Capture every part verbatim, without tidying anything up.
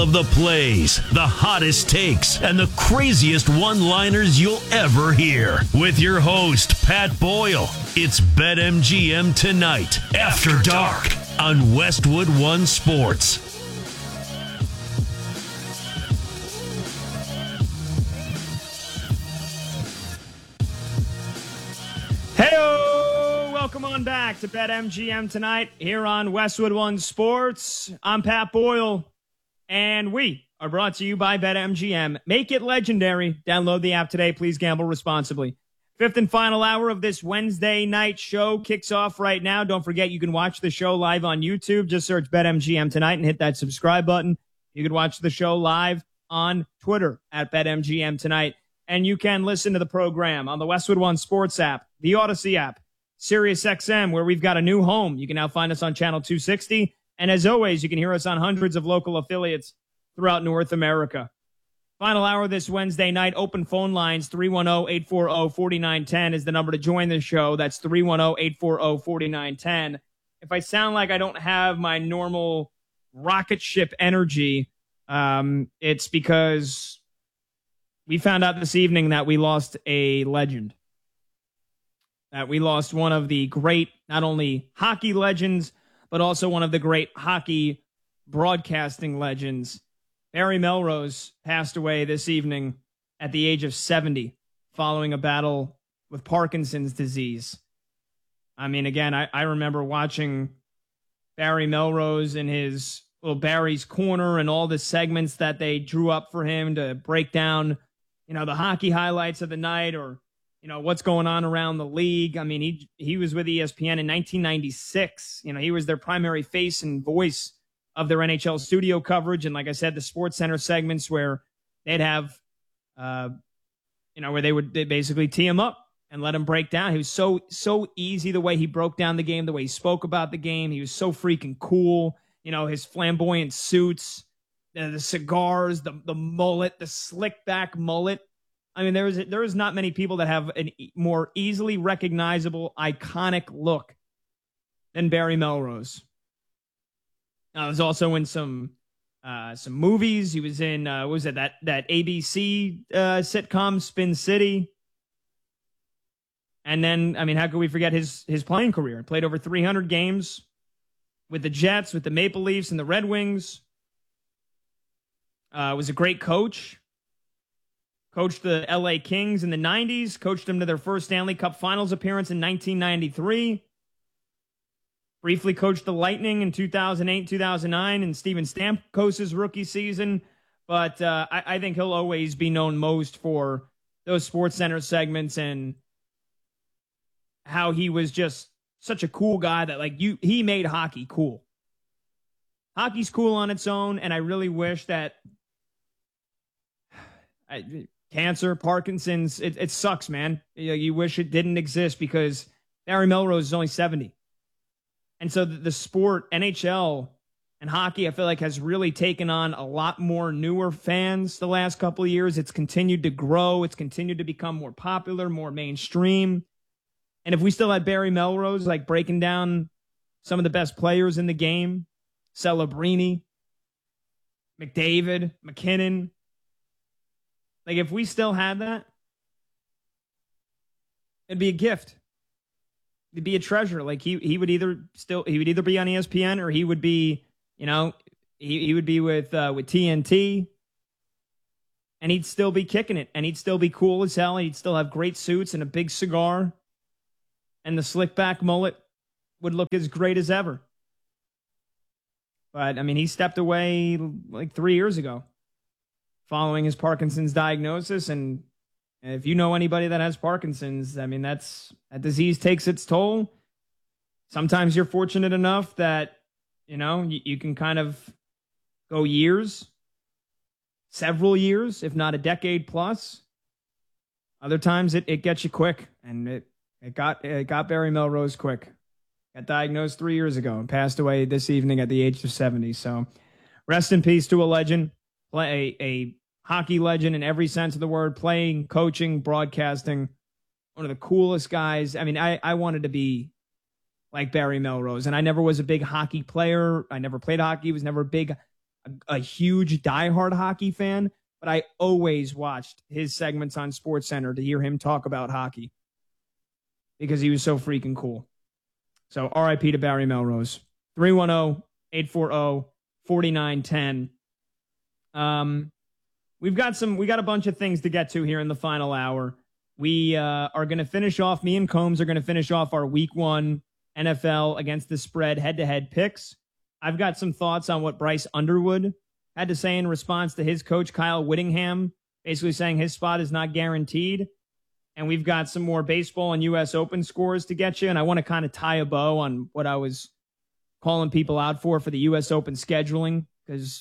of the plays, the hottest takes, and the craziest one-liners you'll ever hear. With your host, Pat Boyle. It's BetMGM Tonight, After Dark, on Westwood One Sports. Hey-o! Welcome on back to BetMGM Tonight here on Westwood One Sports. I'm Pat Boyle, and we are brought to you by BetMGM. Make it legendary. Download the app today. Please gamble responsibly. Fifth and final hour of this Wednesday night show kicks off right now. Don't forget you can watch the show live on YouTube. Just search BetMGM Tonight and hit that subscribe button. You can watch the show live on Twitter at BetMGM Tonight. And you can listen to the program on the Westwood One Sports app, the Odyssey app, SiriusXM, where we've got a new home. You can now find us on Channel two sixty. And as always, you can hear us on hundreds of local affiliates throughout North America. Final hour this Wednesday night, open phone lines, three one zero, eight four zero, four nine one zero is the number to join the show. That's three one zero, eight four zero, four nine one zero. If I sound like I don't have my normal rocket ship energy, um, it's because we found out this evening that we lost a legend. That we lost one of the great, not only hockey legends, but also one of the great hockey broadcasting legends. Barry Melrose passed away this evening at the age of seventy following a battle with Parkinson's disease. I mean, again, I, I remember watching Barry Melrose in his little Barry's Corner and all the segments that they drew up for him to break down, you know, the hockey highlights of the night or, you know, what's going on around the league. I mean, he he was with E S P N in nineteen ninety-six. You know, he was their primary face and voice of their N H L studio coverage. And like I said, the Sports Center segments where they'd have, uh, you know, where they would they basically tee him up and let him break down. He was so, so easy the way he broke down the game, the way he spoke about the game. He was so freaking cool. You know, his flamboyant suits, the, the cigars, the the mullet, the slick back mullet. I mean, there is there is not many people that have a more easily recognizable, iconic look than Barry Melrose. I was also in some uh, some movies. He was in uh, what was it that that A B C uh, sitcom Spin City, and then I mean, how could we forget his his playing career? He played over three hundred games with the Jets, with the Maple Leafs, and the Red Wings. Uh, was a great coach. Coached the L A Kings in the nineties. Coached them to their first Stanley Cup Finals appearance in nineteen ninety-three. Briefly coached the Lightning in two thousand eight, two thousand nine, and Steven Stamkos' rookie season. But uh, I, I think he'll always be known most for those Sports Center segments and how he was just such a cool guy that, like, you, he made hockey cool. Hockey's cool on its own, and I really wish that I, cancer, Parkinson's, it, it sucks, man. You, you wish it didn't exist because Barry Melrose is only seventy. And so the, the sport, N H L and hockey, I feel like has really taken on a lot more newer fans the last couple of years. It's continued to grow. It's continued to become more popular, more mainstream. And if we still had Barry Melrose, like breaking down some of the best players in the game, Celebrini, McDavid, McKinnon, like if we still had that, it'd be a gift. It'd be a treasure. Like he he would either still he would either be on E S P N or he would be, you know, he, he would be with uh, with T N T, and he'd still be kicking it, and he'd still be cool as hell. He'd still have great suits and a big cigar, and the slick back mullet would look as great as ever. But I mean, he stepped away like three years ago, following his Parkinson's diagnosis. And if you know anybody that has Parkinson's, I mean, that's that disease takes its toll. Sometimes you're fortunate enough that, you know, you, you can kind of go years, several years, if not a decade plus. Other times it, it gets you quick, and it, it got it got Barry Melrose quick. Got diagnosed three years ago and passed away this evening at the age of seventy. So rest in peace to a legend, play a, a hockey legend in every sense of the word, playing, coaching, broadcasting, one of the coolest guys. I mean, I, I wanted to be like Barry Melrose, and I never was a big hockey player. I never played hockey, was never a big a, a huge diehard hockey fan, but I always watched his segments on SportsCenter to hear him talk about hockey because he was so freaking cool. So R I P to Barry Melrose. three one zero, eight four zero, four nine one zero. Um, we've got some, we got a bunch of things to get to here in the final hour. We uh, are going to finish off, me and Combs are going to finish off our week one N F L against the spread head-to-head picks. I've got some thoughts on what Bryce Underwood had to say in response to his coach, Kyle Whittingham, basically saying his spot is not guaranteed. And we've got some more baseball and U S Open scores to get you. And I want to kind of tie a bow on what I was calling people out for for the U S Open scheduling, because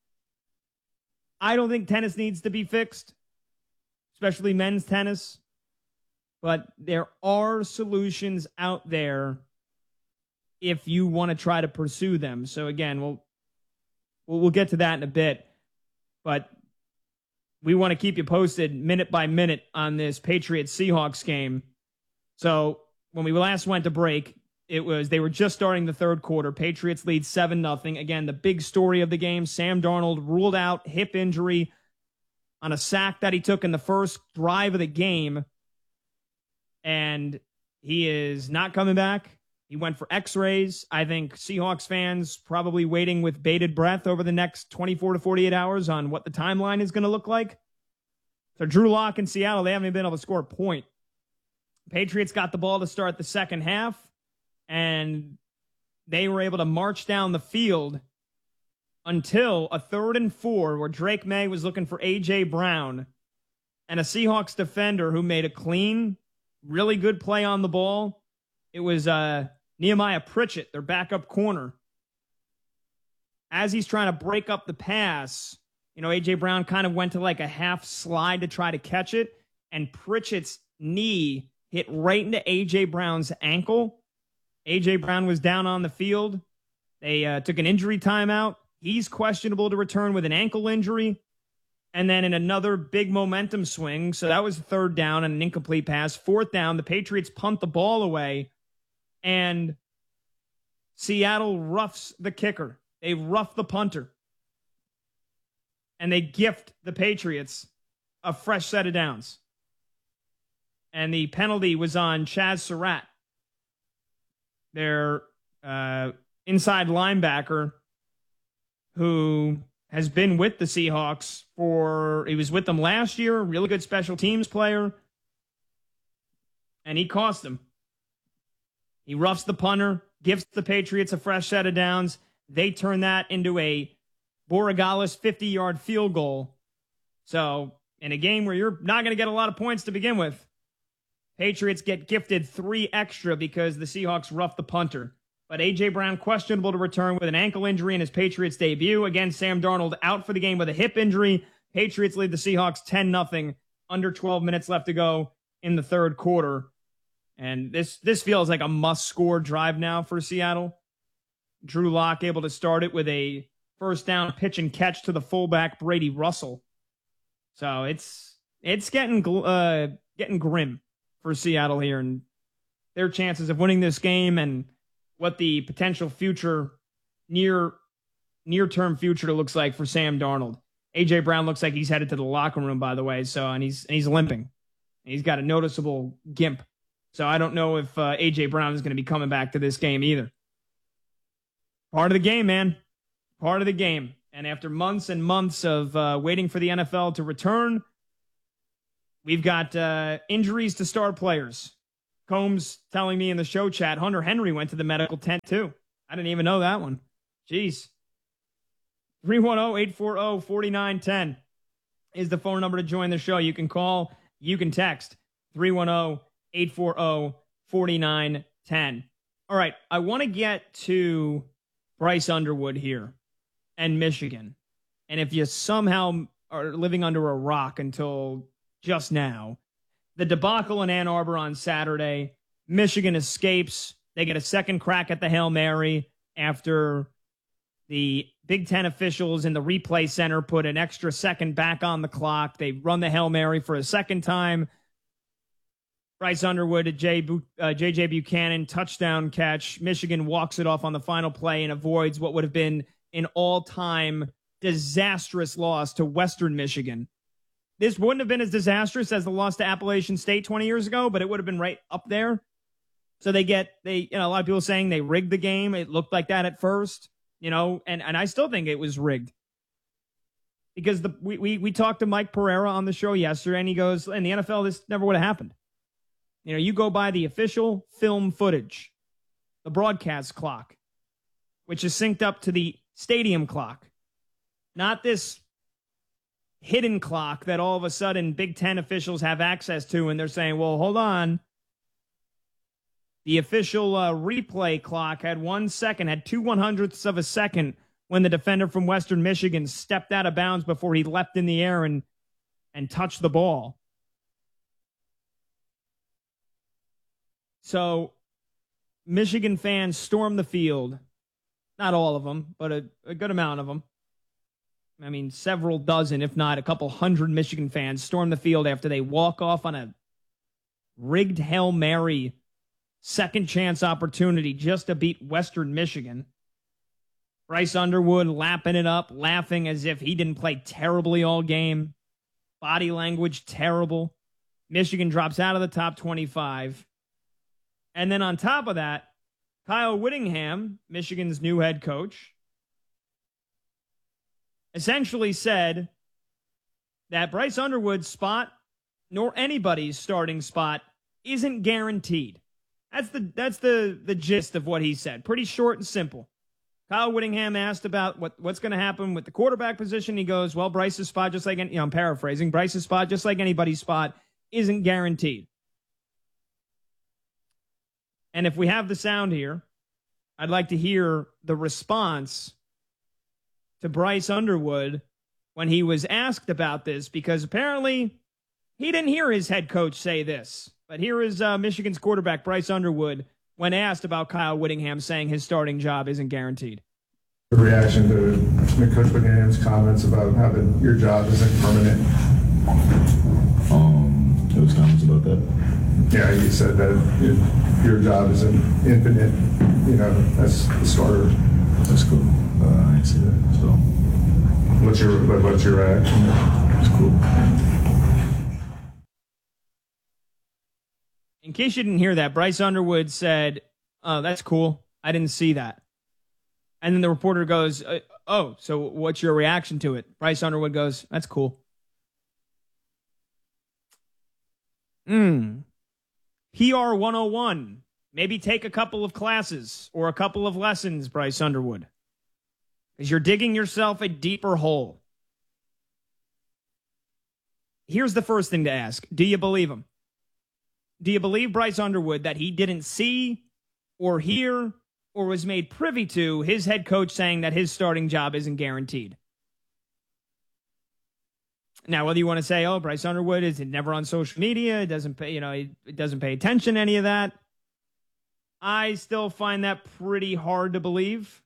I don't think tennis needs to be fixed, especially men's tennis. But there are solutions out there if you want to try to pursue them. So again, we'll we'll, we'll get to that in a bit. But we want to keep you posted minute by minute on this Patriots-Seahawks game. So when we last went to break, it was they were just starting the third quarter. Patriots lead seven nothing. Again, the big story of the game, Sam Darnold ruled out hip injury on a sack that he took in the first drive of the game. And he is not coming back. He went for x-rays. I think Seahawks fans probably waiting with bated breath over the next twenty-four to forty-eight hours on what the timeline is going to look like. So Drew Lock in Seattle, they haven't even been able to score a point. Patriots got the ball to start the second half, and they were able to march down the field until a third and four where Drake May was looking for A J Brown, and a Seahawks defender who made a clean, really good play on the ball. It was uh, Nehemiah Pritchett, their backup corner. As he's trying to break up the pass, you know, A J Brown kind of went to like a half slide to try to catch it, and Pritchett's knee hit right into A J Brown's ankle. A J Brown was down on the field. They uh, took an injury timeout. He's questionable to return with an ankle injury. And then in another big momentum swing, so that was third down and an incomplete pass. Fourth down, the Patriots punt the ball away, and Seattle roughs the kicker. They rough the punter. And they gift the Patriots a fresh set of downs. And the penalty was on Chaz Surratt, their uh, inside linebacker, who has been with the Seahawks for, he was with them last year, really good special teams player, and he cost them. He roughs the punter, gives the Patriots a fresh set of downs. They turn that into a Borregales fifty-yard field goal. So in a game where you're not going to get a lot of points to begin with, Patriots get gifted three extra because the Seahawks roughed the punter. But A J Brown questionable to return with an ankle injury in his Patriots debut. Again, Sam Darnold out for the game with a hip injury. Patriots lead the Seahawks ten nothing. Under twelve minutes left to go in the third quarter. And this this feels like a must-score drive now for Seattle. Drew Lock able to start it with a first down pitch and catch to the fullback Brady Russell. So it's it's getting uh, getting grim for Seattle here, and their chances of winning this game and what the potential future, near near-term future looks like for Sam Darnold. A J Brown looks like he's headed to the locker room, by the way, so and he's and he's limping. He's got a noticeable gimp. So I don't know if uh, A J Brown is going to be coming back to this game either. Part of the game, man. Part of the game. And after months and months of uh, waiting for the N F L to return, we've got uh, injuries to star players. Combs telling me in the show chat, Hunter Henry went to the medical tent too. I didn't even know that one. Jeez. three one zero, eight four zero, four nine one zero is the phone number to join the show. You can call, you can text three one zero, eight four zero, four nine one zero. All right, I want to get to Bryce Underwood here and Michigan. And if you somehow are living under a rock until just now, the debacle in Ann Arbor on Saturday, Michigan escapes. They get a second crack at the Hail Mary after the Big Ten officials in the replay center put an extra second back on the clock. They run the Hail Mary for a second time. Bryce Underwood at J. Uh, J J. Buchanan, touchdown catch. Michigan walks it off on the final play and avoids what would have been an all-time disastrous loss to Western Michigan. This wouldn't have been as disastrous as the loss to Appalachian State twenty years ago, but it would have been right up there. So they get, they, you know, a lot of people saying they rigged the game. It looked like that at first, you know, and, and I still think it was rigged. Because the we, we, we talked to Mike Pereira on the show yesterday, and he goes, in the N F L, this never would have happened. You know, you go by the official film footage, the broadcast clock, which is synced up to the stadium clock, not this hidden clock that all of a sudden Big Ten officials have access to, and they're saying, well, hold on. The official uh, replay clock had one second, had two one hundredths of a second when the defender from Western Michigan stepped out of bounds before he leapt in the air and, and touched the ball. So Michigan fans stormed the field. Not all of them, but a, a good amount of them. I mean, several dozen, if not a couple hundred Michigan fans stormed the field after they walk off on a rigged Hail Mary second chance opportunity just to beat Western Michigan. Bryce Underwood lapping it up, laughing as if he didn't play terribly all game. Body language terrible. Michigan drops out of the top twenty-five. And then on top of that, Kyle Whittingham, Michigan's new head coach, essentially said that Bryce Underwood's spot, nor anybody's starting spot, isn't guaranteed. That's the that's the, the gist of what he said. Pretty short and simple. Kyle Whittingham asked about what, what's going to happen with the quarterback position. He goes, well, Bryce's spot, just like, any, you know, I'm paraphrasing, Bryce's spot, just like anybody's spot, isn't guaranteed. And if we have the sound here, I'd like to hear the response to Bryce Underwood when he was asked about this, because apparently he didn't hear his head coach say this. But here is uh, Michigan's quarterback, Bryce Underwood, when asked about Kyle Whittingham saying his starting job isn't guaranteed. The reaction to Coach Whittingham's comments about how the, your job isn't permanent. Um, those comments about that? Yeah, he said that it, your job isn't infinite, you know, as the starter. That's cool. Uh, I didn't see that, so. What's your, what's your reaction? It's cool. In case you didn't hear that, Bryce Underwood said, oh, that's cool. I didn't see that. And then the reporter goes, uh, oh, so what's your reaction to it? Bryce Underwood goes, that's cool. Hmm. P R one oh one. Maybe take a couple of classes or a couple of lessons, Bryce Underwood. Because you're digging yourself a deeper hole. Here's the first thing to ask. Do you believe him? Do you believe Bryce Underwood that he didn't see or hear or was made privy to his head coach saying that his starting job isn't guaranteed? Now, whether you want to say, oh, Bryce Underwood is never on social media, it doesn't pay, you know, it doesn't pay attention to any of that. I still find that pretty hard to believe.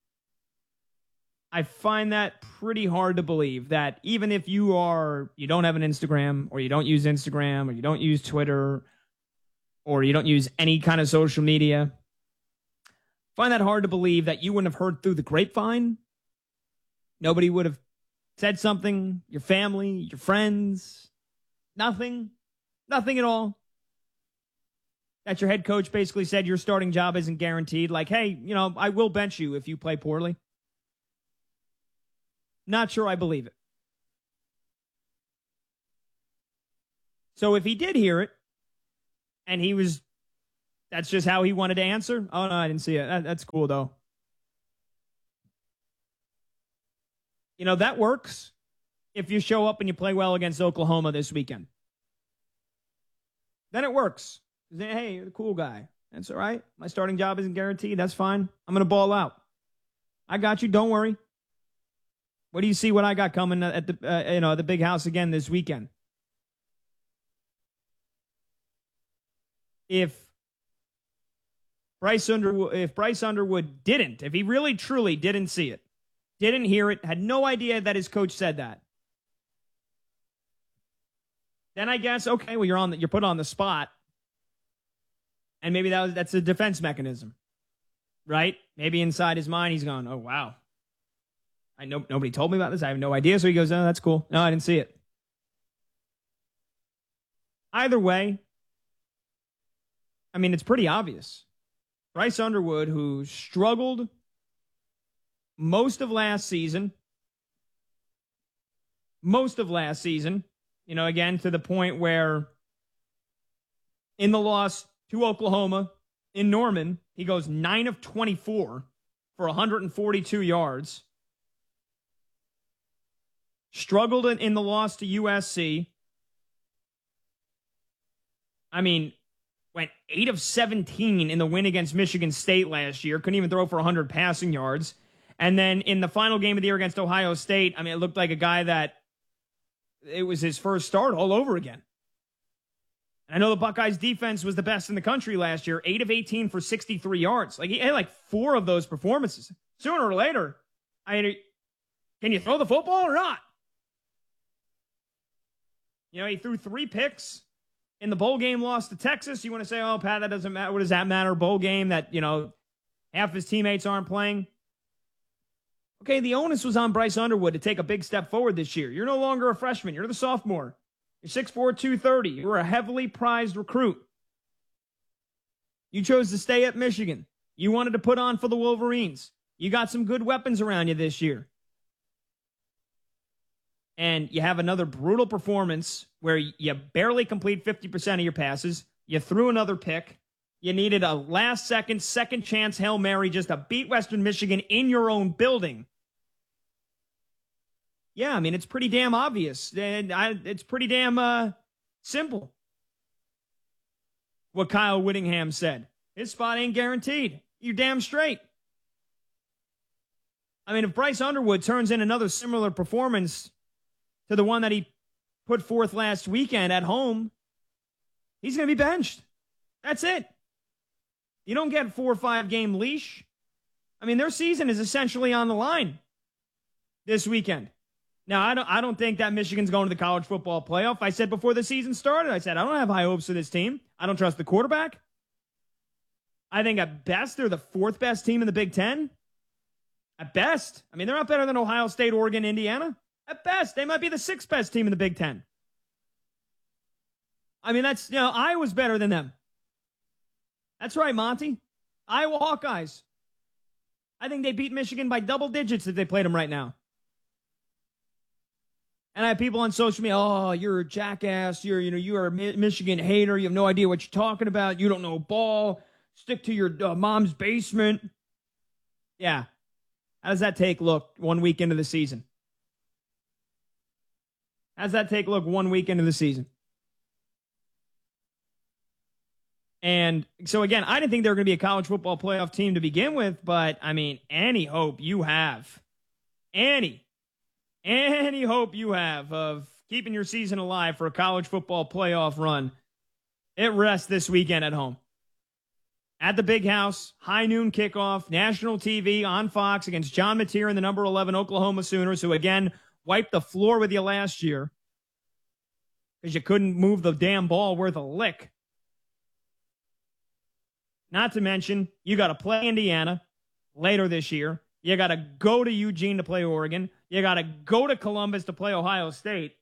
I find that pretty hard to believe that even if you are, you don't have an Instagram or you don't use Instagram or you don't use Twitter or you don't use any kind of social media, I find that hard to believe that you wouldn't have heard through the grapevine. Nobody would have said something, your family, your friends, nothing, nothing at all. That your head coach basically said your starting job isn't guaranteed. Like, hey, you know, I will bench you if you play poorly. Not sure I believe it. So if he did hear it, and he was, that's just how he wanted to answer. Oh, no, I didn't see it. That, that's cool, though. You know, that works if you show up and you play well against Oklahoma this weekend. Then it works. Hey, you're the cool guy. That's all right. My starting job isn't guaranteed. That's fine. I'm going to ball out. I got you. Don't worry. What do you see what I got coming at the uh, you know the big house again this weekend? If Bryce Underwood, if Bryce Underwood didn't, if he really truly didn't see it, didn't hear it, had no idea that his coach said that, then I guess okay, well you're on the, you're put on the spot, and maybe that was, that's a defense mechanism, right? Maybe inside his mind he's going, oh wow. I know nobody told me about this. I have no idea. So he goes, oh, that's cool. No, I didn't see it. Either way, I mean, it's pretty obvious. Bryce Underwood, who struggled most of last season, most of last season, you know, again, to the point where in the loss to Oklahoma in Norman, he goes nine of twenty-four for one hundred forty-two yards. Struggled in, in the loss to U S C. I mean, went eight of seventeen in the win against Michigan State last year. Couldn't even throw for one hundred passing yards. And then in the final game of the year against Ohio State, I mean, it looked like a guy that it was his first start all over again. And I know the Buckeyes defense was the best in the country last year, eight of eighteen for sixty-three yards. Like, he had like four of those performances. Sooner or later, I mean, can you throw the football or not? You know, he threw three picks in the bowl game loss to Texas. You want to say, oh, Pat, that doesn't matter. What does that matter? Bowl game that, you know, half his teammates aren't playing. Okay, the onus was on Bryce Underwood to take a big step forward this year. You're no longer a freshman. You're the sophomore. You're six four, two thirty. You're a heavily prized recruit. You chose to stay at Michigan. You wanted to put on for the Wolverines. You got some good weapons around you this year. And you have another brutal performance where you barely complete fifty percent of your passes. You threw another pick. You needed a last-second, second-chance Hail Mary just to beat Western Michigan in your own building. Yeah, I mean, it's pretty damn obvious. And I, it's pretty damn uh, simple. What Kyle Whittingham said. His spot ain't guaranteed. You're damn straight. I mean, if Bryce Underwood turns in another similar performance to the one that he put forth last weekend at home, he's going to be benched. That's it. You don't get a four or five game leash. I mean, their season is essentially on the line this weekend. Now, I don't, I don't think that Michigan's going to the college football playoff. I said before the season started, I said, I don't have high hopes for this team. I don't trust the quarterback. I think at best, they're the fourth best team in the Big Ten. At best. I mean, they're not better than Ohio State, Oregon, Indiana. At best, they might be the sixth best team in the Big Ten. I mean, that's, you know, Iowa's better than them. That's right, Monty. Iowa Hawkeyes. I think they beat Michigan by double digits if they played them right now. And I have people on social media, oh, you're a jackass. You're, you know, you are a Mi- Michigan hater. You have no idea what you're talking about. You don't know ball. Stick to your uh, mom's basement. Yeah. How does that take look one week into the season? How does that take look one week into the season? And so, again, I didn't think they were going to be a college football playoff team to begin with, but, I mean, any hope you have, any, any hope you have of keeping your season alive for a college football playoff run, it rests this weekend at home. At the Big House, high noon kickoff, national T V on Fox against John Mateer and the number eleven Oklahoma Sooners, who, again, wiped the floor with you last year because you couldn't move the damn ball worth a lick. Not to mention, you got to play Indiana later this year. You got to go to Eugene to play Oregon. You got to go to Columbus to play Ohio State.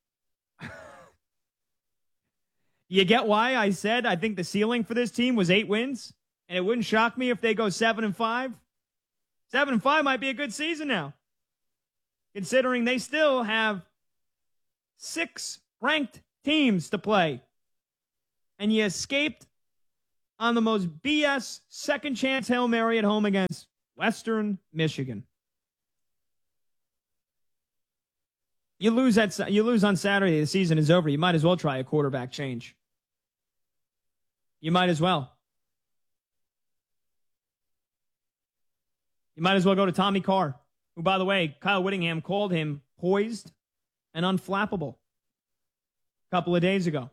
You get why I said I think the ceiling for this team was eight wins? And it wouldn't shock me if they go seven and five. Seven and five might be a good season now, considering they still have six ranked teams to play. And you escaped on the most B S second chance Hail Mary at home against Western Michigan. You lose at you lose on Saturday, the season is over. You might as well try a quarterback change. You might as well. You might as well go to Tommy Carr, who, by the way, Kyle Whittingham called him poised and unflappable a couple of days ago.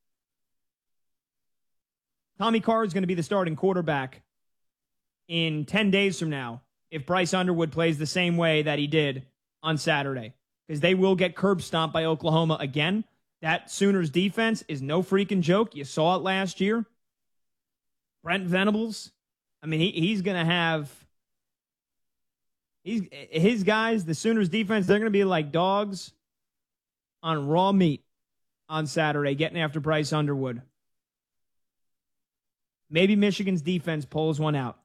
Tommy Carr is going to be the starting quarterback in ten days from now if Bryce Underwood plays the same way that he did on Saturday, because they will get curb stomped by Oklahoma again. That Sooners defense is no freaking joke. You saw it last year. Brent Venables, I mean, he, he's going to have He's his guys, the Sooners defense, they're going to be like dogs on raw meat on Saturday, getting after Bryce Underwood. Maybe Michigan's defense pulls one out.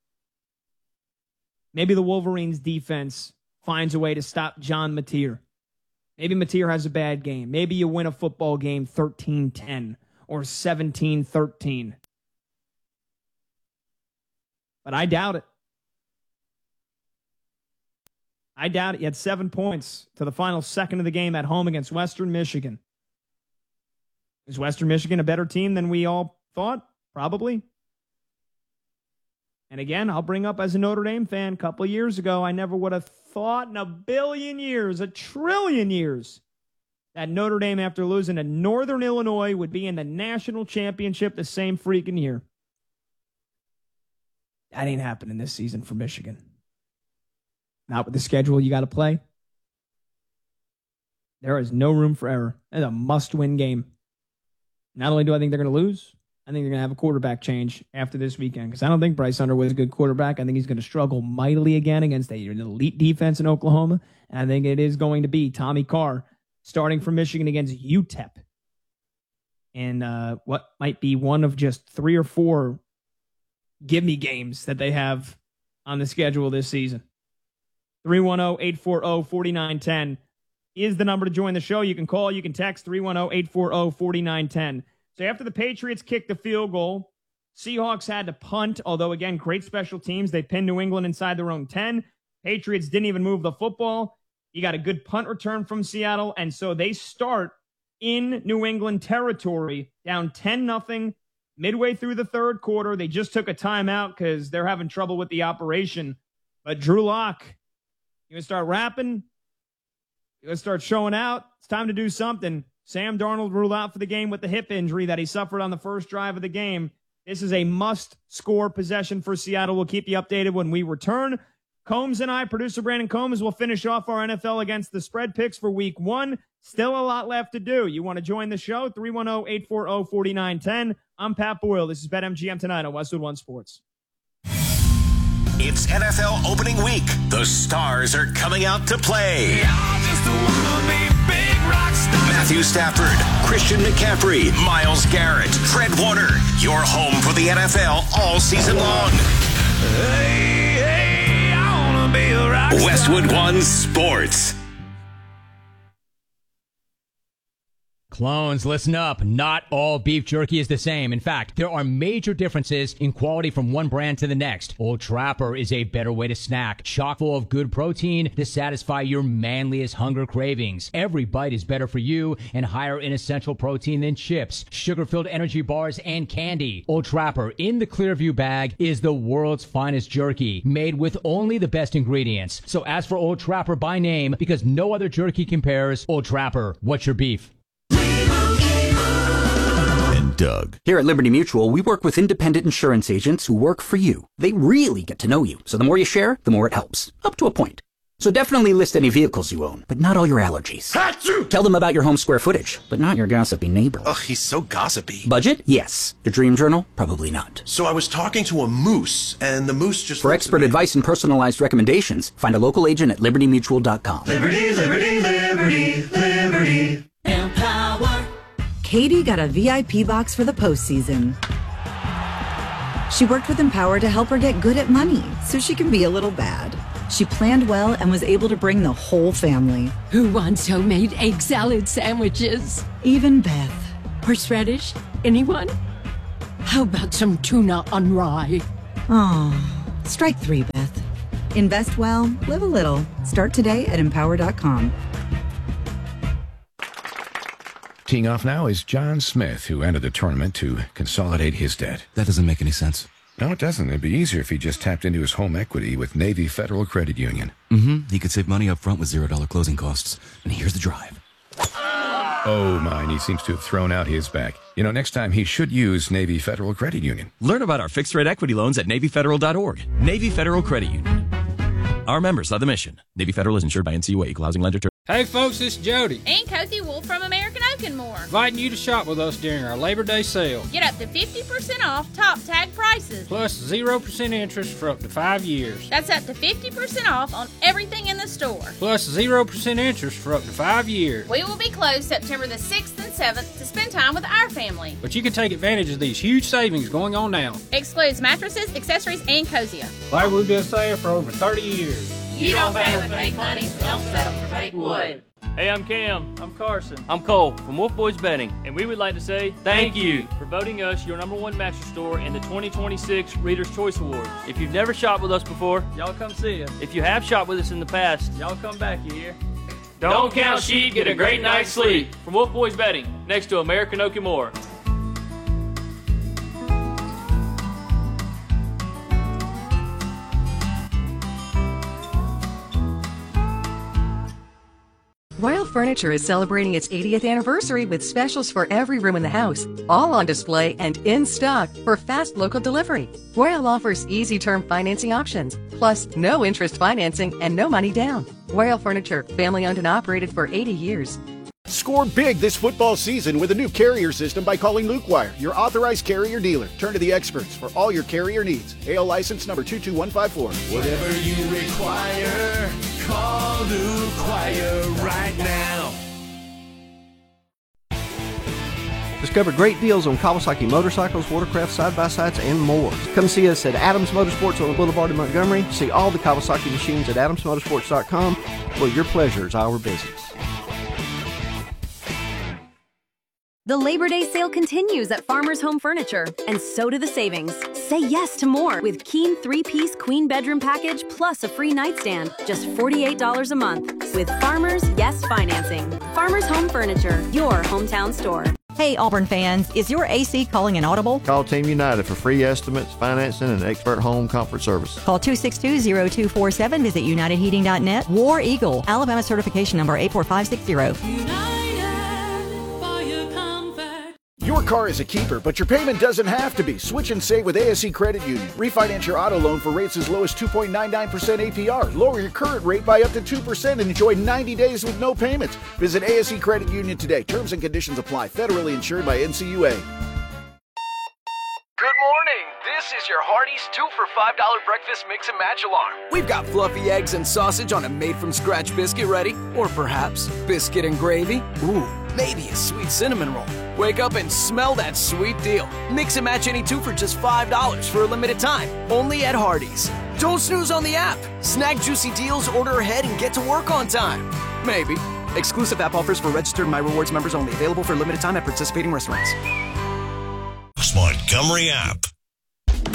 Maybe the Wolverines' defense finds a way to stop John Mateer. Maybe Mateer has a bad game. Maybe you win a football game thirteen ten or seventeen thirteen. But I doubt it. I doubt it. You had seven points to the final second of the game at home against Western Michigan. Is Western Michigan a better team than we all thought? Probably. And again, I'll bring up as a Notre Dame fan, a couple of years ago, I never would have thought in a billion years, a trillion years, that Notre Dame, after losing to Northern Illinois, would be in the national championship the same freaking year. That ain't happening this season for Michigan. Not with the schedule you got to play. There is no room for error. It's a must-win game. Not only do I think they're going to lose, I think they're going to have a quarterback change after this weekend because I don't think Bryce Underwood is a good quarterback. I think he's going to struggle mightily again against an elite defense in Oklahoma. And I think it is going to be Tommy Carr starting for Michigan against U T E P in uh, what might be one of just three or four gimme games that they have on the schedule this season. three one zero, eight four zero, four nine one zero is the number to join the show. You can call, you can text three one zero, eight four zero, four nine one zero. So after the Patriots kicked the field goal, Seahawks had to punt, although, again, great special teams. They pinned New England inside their own ten. Patriots didn't even move the football. You got a good punt return from Seattle, and so they start in New England territory, down ten nothing, midway through the third quarter. They just took a timeout because they're having trouble with the operation. But Drew Lock, you going to start rapping? You going to start showing out? It's time to do something. Sam Darnold ruled out for the game with the hip injury that he suffered on the first drive of the game. This is a must-score possession for Seattle. We'll keep you updated when we return. Combs and I, producer Brandon Combs, will finish off our N F L against the spread picks for week one. Still a lot left to do. You want to join the show? three one zero, eight four zero, four nine one zero. I'm Pat Boyle. This is BetMGM Tonight on Westwood One Sports. It's N F L opening week. The stars are coming out to play. Matthew Stafford, Christian McCaffrey, Myles Garrett, Fred Warner. Your home for the N F L all season long. Hey, hey, I wanna be a rock star. Westwood One Sports. Clones, listen up. Not all beef jerky is the same. In fact, there are major differences in quality from one brand to the next. Old Trapper is a better way to snack, chock full of good protein to satisfy your manliest hunger cravings. Every bite is better for you and higher in essential protein than chips, sugar-filled energy bars, and candy. Old Trapper in the Clearview bag is the world's finest jerky, made with only the best ingredients. So ask for Old Trapper by name because no other jerky compares. Old Trapper, what's your beef? And Doug. Here at Liberty Mutual, we work with independent insurance agents who work for you. They really get to know you, so the more you share, the more it helps. Up to a point. So definitely list any vehicles you own, but not all your allergies. Achoo! Tell them about your home square footage, but not your gossipy neighbor. Ugh, he's so gossipy. Budget? Yes. Your dream journal? Probably not. So I was talking to a moose, and the moose just... For expert advice and personalized recommendations, find a local agent at liberty mutual dot com. Liberty, liberty, liberty, liberty. Empower. Katie got a V I P box for the postseason. She worked with Empower to help her get good at money so she can be a little bad. She planned well and was able to bring the whole family. Who wants homemade egg salad sandwiches? Even Beth. Horseradish? Anyone? How about some tuna on rye? Oh, strike three, Beth. Invest well, live a little. Start today at empower dot com. Teeing off now is John Smith, who entered the tournament to consolidate his debt. That doesn't make any sense. No, it doesn't. It'd be easier if he just tapped into his home equity with Navy Federal Credit Union. Mm-hmm. He could save money up front with zero dollar closing costs. And here's the drive. Oh, my, and he seems to have thrown out his back. You know, next time he should use Navy Federal Credit Union. Learn about our fixed-rate equity loans at Navy Federal dot org. Navy Federal Credit Union. Our members are the mission. Navy Federal is insured by N C U A, Equal Housing Lender. Hey, folks, it's Jody. And Cozy Wolf from American Oatmeal. and more. Inviting you to shop with us during our Labor Day sale. Get up to fifty percent off top tag prices. Plus zero percent interest for up to five years. That's up to fifty percent off on everything in the store. Plus zero percent interest for up to five years. We will be closed September the sixth and seventh to spend time with our family. But you can take advantage of these huge savings going on now. Excludes mattresses, accessories, and Cosia. Like we've been saying for over thirty years. You don't pay with fake money, so don't settle for fake wood. Hey, I'm Cam. I'm Carson. I'm Cole from Wolf Boys Bedding, and we would like to say thank you for voting us your number one mattress store in the twenty twenty-six Reader's Choice Awards. If you've never shopped with us before, y'all come see us. If you have shopped with us in the past, y'all come back, you hear? Don't, don't count sheep, get a great night's sleep. From Wolf Boys Bedding, next to American Okimura. Royal Furniture is celebrating its eightieth anniversary with specials for every room in the house, all on display and in stock for fast local delivery. Royal offers easy term financing options, plus no interest financing and no money down. Royal Furniture, family owned and operated for eighty years. Score big this football season with a new carrier system by calling Luke Wire, your authorized carrier dealer. Turn to the experts for all your carrier needs. A L license number two two one five four. Whatever you require, call Luke Wire right now. Discover great deals on Kawasaki motorcycles, watercraft, side-by-sides, and more. Come see us at Adams Motorsports on the Boulevard in Montgomery. See all the Kawasaki machines at adams motorsports dot com, where your pleasure is our business. The Labor Day sale continues at Farmer's Home Furniture, and so do the savings. Say yes to more with Keen three-piece queen bedroom package plus a free nightstand, just forty-eight dollars a month. With Farmer's Yes Financing. Farmer's Home Furniture, your hometown store. Hey Auburn fans, is your A C calling an audible? Call Team United for free estimates, financing, and expert home comfort service. Call two six two, zero two four seven. Visit united heating dot net. War Eagle, Alabama certification number eight four five six zero. Your car is a keeper, but your payment doesn't have to be. Switch and save with A S E Credit Union. Refinance your auto loan for rates as low as two point nine nine percent A P R. Lower your current rate by up to two percent and enjoy ninety days with no payments. Visit A S E Credit Union today. Terms and conditions apply. Federally insured by N C U A. Good morning. This is your Hardee's two for five dollar breakfast mix and match alarm. We've got fluffy eggs and sausage on a made-from-scratch biscuit ready. Or perhaps biscuit and gravy. Ooh, maybe a sweet cinnamon roll. Wake up and smell that sweet deal. Mix and match any two for just five dollars for a limited time. Only at Hardee's. Don't snooze on the app. Snag juicy deals, order ahead, and get to work on time. Maybe. Exclusive app offers for registered My Rewards members only. Available for limited time at participating restaurants. Montgomery app.